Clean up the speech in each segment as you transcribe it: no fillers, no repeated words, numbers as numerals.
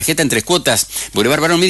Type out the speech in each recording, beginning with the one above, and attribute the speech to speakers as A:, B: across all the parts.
A: Tarjeta en 3 cuotas, Boulevard Barón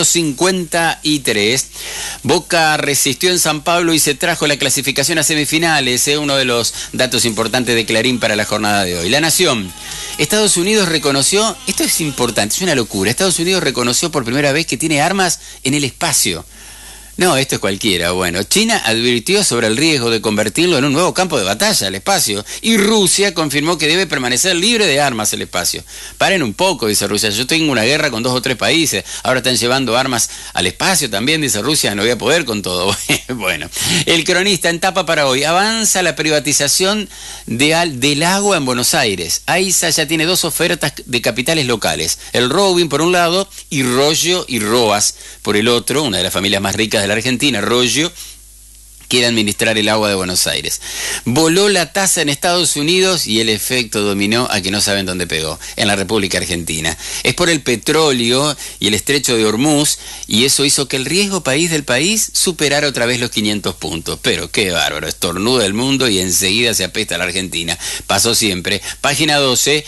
A: 1553. Boca resistió en San Pablo y se trajo la clasificación a semifinales, uno de los datos importantes de Clarín para la jornada de hoy. La Nación. Estados Unidos reconoció, esto es importante, es una locura, Estados Unidos reconoció por primera vez que tiene armas en el espacio. No, esto es cualquiera. Bueno, China advirtió sobre el riesgo de convertirlo en un nuevo campo de batalla, el espacio. Y Rusia confirmó que debe permanecer libre de armas el espacio. Paren un poco, dice Rusia. Yo tengo una guerra con 2 o 3 países. Ahora están llevando armas al espacio también, dice Rusia. No voy a poder con todo. Bueno, el cronista en tapa para hoy. Avanza la privatización del agua en Buenos Aires. AISA ya tiene 2 ofertas de capitales locales. El Robin por un lado y Rollo y Roas por el otro. Una de las familias más ricas de la Argentina, Rollo, quiere administrar el agua de Buenos Aires. Voló la tasa en Estados Unidos y el efecto dominó a que no saben dónde pegó, en la República Argentina. Es por el petróleo y el estrecho de Hormuz, y eso hizo que el riesgo país del país superara otra vez los 500 puntos. Pero qué bárbaro, estornuda el mundo y enseguida se apesta a la Argentina. Pasó siempre. Página 12.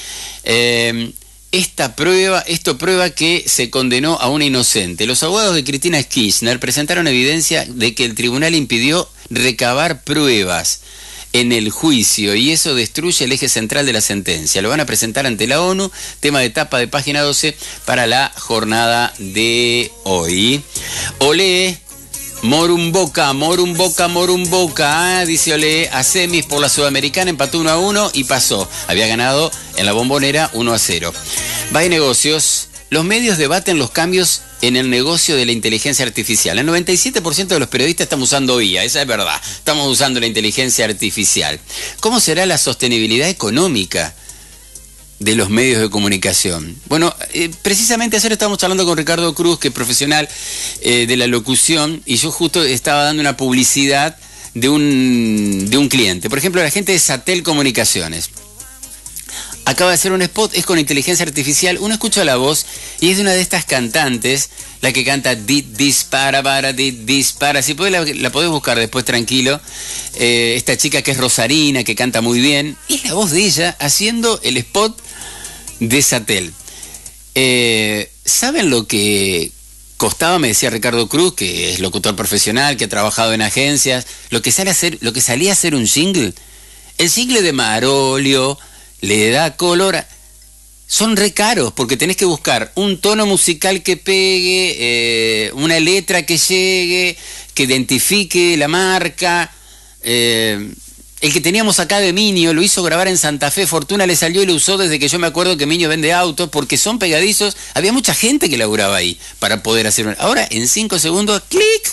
A: Esto prueba que se condenó a una inocente. Los abogados de Cristina Kirchner presentaron evidencia de que el tribunal impidió recabar pruebas en el juicio y eso destruye el eje central de la sentencia. Lo van a presentar ante la ONU, tema de tapa de página 12 para la jornada de hoy. Olé. Morum Boca, dice Olé, a semis por la Sudamericana, empató 1-1 y pasó. Había ganado en la Bombonera 1-0. Va de negocios. Los medios debaten los cambios en el negocio de la inteligencia artificial. El 97% de los periodistas estamos usando IA, esa es verdad. Estamos usando la inteligencia artificial. ¿Cómo será la sostenibilidad económica de los medios de comunicación? Bueno, precisamente ayer estábamos hablando con Ricardo Cruz, que es profesional de la locución, y yo justo estaba dando una publicidad de un cliente. Por ejemplo, la gente de Satel Comunicaciones acaba de hacer un spot, es con inteligencia artificial. Uno escucha la voz y es de una de estas cantantes, la que canta dispara. Si podés, la podés buscar después tranquilo. Esta chica que es rosarina, que canta muy bien, y es la voz de ella haciendo el spot de Satel. ¿Saben lo que costaba? Me decía Ricardo Cruz, que es locutor profesional, que ha trabajado en agencias, lo que salía a ser un jingle. El jingle de Marolio le da color. Son re caros porque tenés que buscar un tono musical que pegue, una letra que llegue, que identifique la marca. El que teníamos acá de Miño lo hizo grabar en Santa Fe, Fortuna le salió y lo usó desde que yo me acuerdo que Miño vende autos, porque son pegadizos. Había mucha gente que laburaba ahí para poder hacer Ahora en 5 segundos, clic,